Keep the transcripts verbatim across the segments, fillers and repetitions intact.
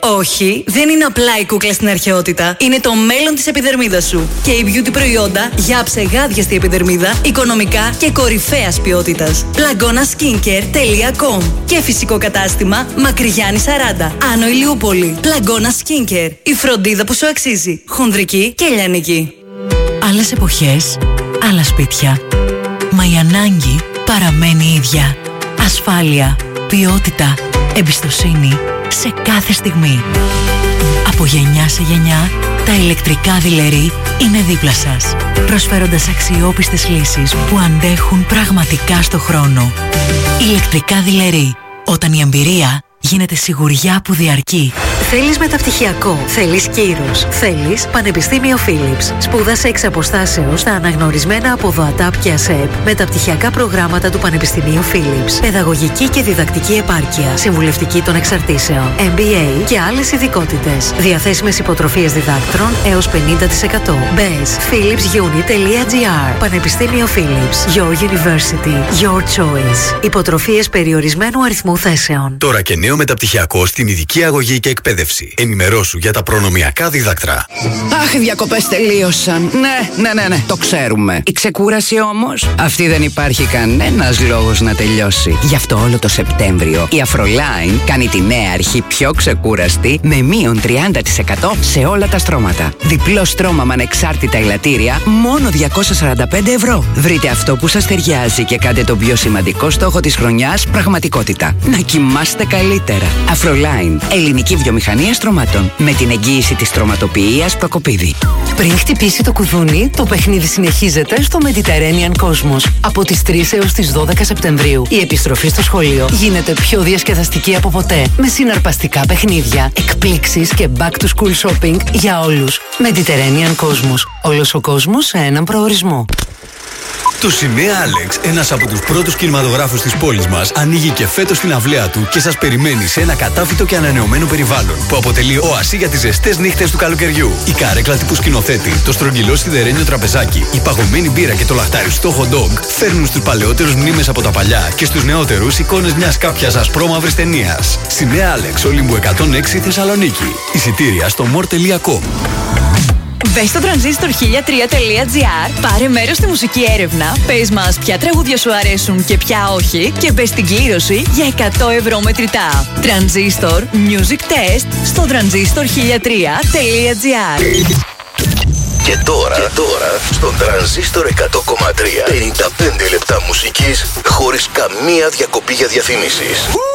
Όχι, δεν είναι απλά η κούκλα στην αρχαιότητα. Είναι το μέλλον της επιδερμίδας σου. Και η beauty προϊόντα για ψεγάδιαστη επιδερμίδα, οικονομικά και κορυφαίας ποιότητας. πλαγκώνα skincare τελεία com. Και φυσικό κατάστημα Μακρυγιάννη σαράντα, Άνω Ηλιούπολη. Πλαγκώνα Skincare. Η φροντίδα που σου αξίζει. Χονδρική και λιανική. Άλλες εποχές, άλλα σπίτια. Μα η ανάγκη παραμένει ίδια. Ασφάλεια, ποιότητα, εμπιστοσύνη σε κάθε στιγμή. Από γενιά σε γενιά, τα ηλεκτρικά δειλερί είναι δίπλα σας, προσφέροντας αξιόπιστες λύσεις που αντέχουν πραγματικά στο χρόνο. Ηλεκτρικά δειλερί, όταν η εμπειρία γίνεται σιγουριά που διαρκεί. Θέλεις μεταπτυχιακό, θέλεις κύρος, θέλεις Πανεπιστήμιο Philips. Σπούδασε εξ αποστάσεως στα αναγνωρισμένα από ΔΟΑΤΑΠ και ΑΣΕΠ μεταπτυχιακά προγράμματα του Πανεπιστημίου Philips. Παιδαγωγική και διδακτική επάρκεια, συμβουλευτική των εξαρτήσεων, εμ μπι έι και άλλες ειδικότητες. Διαθέσιμες υποτροφίες διδάκτρων έως πενήντα τοις εκατό. Μπες philips uni τελεία gr. Πανεπιστήμιο Philips. Your University. Your choice. Υποτροφίες περιορισμένου αριθμού θέσεων. Τώρα και νέο μεταπτυχιακό στην ειδική αγωγή και εκπαίδευση. Ενημερώσου για τα προνομιακά δίδακτρα. Αχ, οι διακοπές τελείωσαν. Ναι, ναι, ναι, ναι, το ξέρουμε. Η ξεκούραση όμως, αυτή δεν υπάρχει κανένας λόγος να τελειώσει. Γι' αυτό όλο το Σεπτέμβριο η Afroline κάνει τη νέα αρχή πιο ξεκούραστη με μείον τριάντα τοις εκατό σε όλα τα στρώματα. Διπλό στρώμα με ανεξάρτητα ελαττήρια, μόνο διακόσια σαράντα πέντε ευρώ. Βρείτε αυτό που σας ταιριάζει και κάντε τον πιο σημαντικό στόχο της χρονιάς πραγματικότητα. Να κοιμάστε καλύτερα. Afroline, ελληνική βιομηχανία στρωμάτων. Με την εγγύηση της στρωματοποιίας Προκοπίδη. Πριν χτυπήσει το κουδούνι, το παιχνίδι συνεχίζεται στο Mediterranean Cosmos. Από τις τρεις έως τις δώδεκα Σεπτεμβρίου, η επιστροφή στο σχολείο γίνεται πιο διασκεδαστική από ποτέ. Με συναρπαστικά παιχνίδια, εκπλήξεις και back to school shopping για όλους. Mediterranean Cosmos. Όλος ο κόσμος σε έναν προορισμό. Το Cinema Alex, ένας από τους πρώτους κινηματογράφους της πόλης μας, ανοίγει και φέτος την αυλαία του και σας περιμένει σε ένα κατάφυτο και ανανεωμένο περιβάλλον που αποτελεί όαση για τις ζεστές νύχτες του καλοκαιριού. Η καρέκλα τύπου σκηνοθέτη, το στρογγυλό σιδερένιο τραπεζάκι, η παγωμένη μπύρα και το λαχταριστό hot dog φέρνουν στους παλαιότερους μνήμες από τα παλιά και στους νεότερους εικόνες μιας κάποιας ασπρόμαυρης ταινίας. Cinema Alex, Ολύμπου εκατόν έξι Θεσσαλονίκη. Εισιτήρια στο more τελεία com. Μπες στο τρανζίστορ χίλια τρία τελεία gr, πάρε μέρος στη μουσική έρευνα, πες μας ποια τραγούδια σου αρέσουν και ποια όχι και μπες στην κλήρωση για εκατό ευρώ μετρητά. Τρανζίστορ Music Test στο τρανζίστορ χίλια τρία τελεία gr. Και τώρα, και τώρα στον Τρανζίστορ εκατό κόμμα τρία, πενήντα πέντε λεπτά μουσικής χωρίς καμία διακοπή για διαφήμισεις.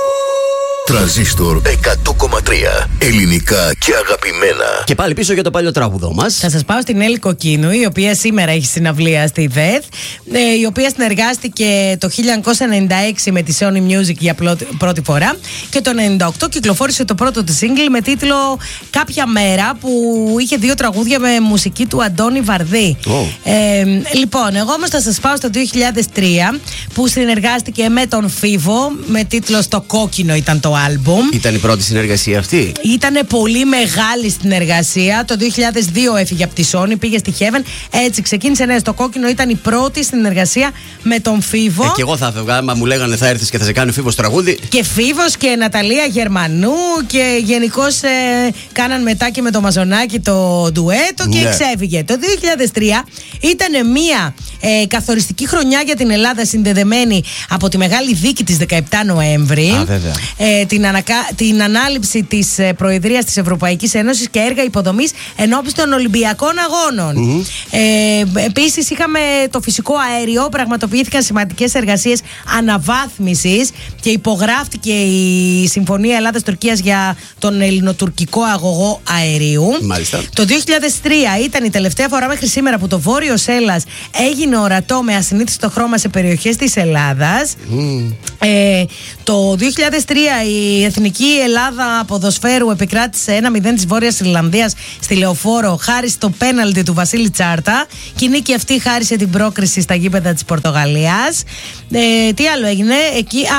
Τρανζίστορ εκατό κόμμα τρία. Ελληνικά και αγαπημένα. Και πάλι πίσω για το παλιό τράγουδό μας. Θα σας πάω στην Έλλη Κοκκίνου, η οποία σήμερα έχει συναυλία στη ΔΕΘ, η οποία συνεργάστηκε το χίλια εννιακόσια ενενήντα έξι με τη Sony Music για πρώτη φορά και το ενενήντα οκτώ κυκλοφόρησε το πρώτο της single με τίτλο Κάποια Μέρα, που είχε δύο τραγούδια με μουσική του Αντώνη Βαρδί. Oh. Ε, λοιπόν, εγώ όμως θα σας πάω στο δύο χιλιάδες τρία, που συνεργάστηκε με τον Φίβο με τίτλο Στο Κόκκινο ήταν το άλμπουμ. Ήταν η πρώτη συνεργασία αυτή. Ήτανε πολύ μεγάλη συνεργασία. Το δύο χιλιάδες δύο έφυγε από τη Sony, πήγε στη Heaven. Έτσι ξεκίνησε. Ναι, Στο Κόκκινο ήταν η πρώτη συνεργασία με τον Φίβο. Ε, και εγώ θα έφευγα, άμα μου λέγανε θα έρθεις και θα σε κάνει ο Φίβος τραγούδι. Και Φίβος και Ναταλία Γερμανού. Και γενικώς ε, κάναν μετά και με το Μαζονάκι το ντουέτο και ναι. Εξέφυγε. Το δύο χιλιάδες τρία ήταν μια ε, καθοριστική χρονιά για την Ελλάδα, συνδεδεμένη από τη μεγάλη δίκη της δεκαεπτά Νοέμβρη. Α, βέβαια. Ε, την, ανακα... την ανάληψη της Προεδρίας της Ευρωπαϊκής Ένωσης και έργα υποδομής ενώπιση των Ολυμπιακών Αγώνων. Mm-hmm. Ε, επίσης είχαμε το φυσικό αέριο, πραγματοποιήθηκαν σημαντικές εργασίες αναβάθμισης και υπογράφτηκε η Συμφωνία Ελλάδας-Τουρκίας για τον ελληνοτουρκικό αγωγό αερίου. Μάλιστα. Το δύο χιλιάδες τρία ήταν η τελευταία φορά μέχρι σήμερα που το Βόρειος Έλλας έγινε ορατό με ασυνήθιστο χρώμα σε περιοχές της Ελλάδας. Mm. Ε, το δύο χιλιάδες τρία η Εθνική Ελλάδα Ποδοσφαίρου επικράτησε ένα μηδέν της Βόρειας Ιρλανδίας στη Λεωφόρο χάρη στο πέναλτι του Βασίλη Τσάρτα. Και η νίκη αυτή χάρισε την πρόκριση στα γήπεδα της Πορτογαλίας. Ε, τι άλλο έγινε εκεί? Α,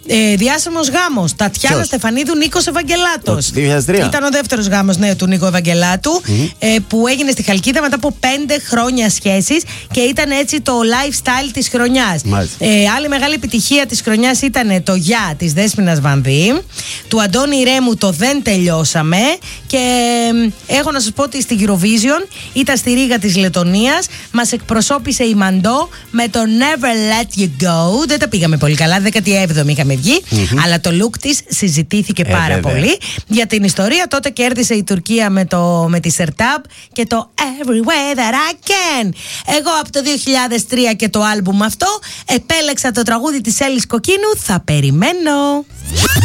Ε, Διάσημος γάμος. Τατιάνα Ποιος? Στεφανίδου, Νίκος Ευαγγελάτος. Το δύο χιλιάδες τρία. Ήταν ο δεύτερος γάμος, ναι, του Νίκο Ευαγγελάτου, mm-hmm. ε, που έγινε στη Χαλκίδα μετά από πέντε χρόνια σχέσης και ήταν έτσι το lifestyle της χρονιάς. Ε, άλλη μεγάλη επιτυχία της χρονιάς ήταν το «Για» της Δέσποινας Βανδύ, του Αντώνη Ρέμου το «Δεν τελειώσαμε» και ε, έχω να σας πω ότι στη Eurovision ήταν στη Ρήγα της Λετωνίας, μας εκπροσώπησε η Μαντό με το Never Let You Go. Δεν τα πήγαμε πολύ καλά, δέκατη έβδομη είχαμε βγει, mm-hmm. αλλά το look της συζητήθηκε ε, πάρα βέβαια. πολύ. Για την ιστορία, τότε κέρδισε η Τουρκία με, το, με τη Sertab και το Everywhere That I Can. Εγώ από το δύο χιλιάδες τρία και το άλμπουμ αυτό επέλεξα το τραγούδι της Έλλης Κοκκίνου, «Θα περιμένω».